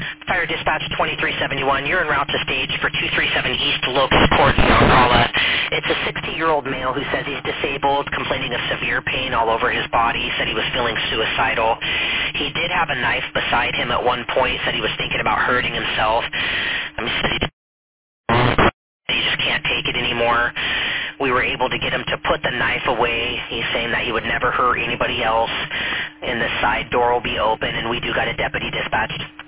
Fire Dispatch 2371, you're en route to stage for 237 East Locust Court in Ocala. It's a 60-year-old male who says he's disabled, complaining of severe pain all over his body, said he was feeling suicidal. He did have a knife beside him at one point, said he was thinking about hurting himself. He just can't take it anymore. We were able to get him to put the knife away. He's saying that he would never hurt anybody else, and the side door will be open, and we do got a deputy dispatched.